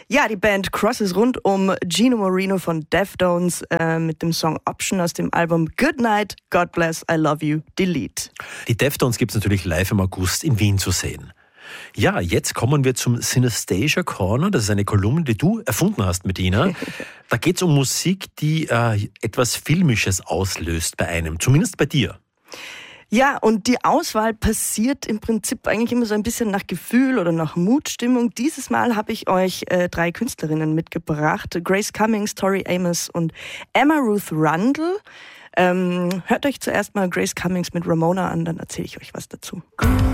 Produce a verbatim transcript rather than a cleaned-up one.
Ja, die Band Crosses rund um Gino Moreno von Deftones äh, mit dem Song Option aus dem Album Good Night, God Bless, I Love You, Delete. Die Deftones gibt es natürlich live im August in Wien zu sehen. Ja, jetzt kommen wir zum Synesthesia Corner. Das ist eine Kolumne, die du erfunden hast, Medina. Da geht es um Musik, die äh, etwas Filmisches auslöst bei einem, zumindest bei dir. Ja, und die Auswahl passiert im Prinzip eigentlich immer so ein bisschen nach Gefühl oder nach Mutstimmung. Dieses Mal habe ich euch äh, drei Künstlerinnen mitgebracht. Grace Cummings, Tori Amos und Emma Ruth Rundle. Ähm, hört euch zuerst mal Grace Cummings mit Ramona an, dann erzähle ich euch was dazu.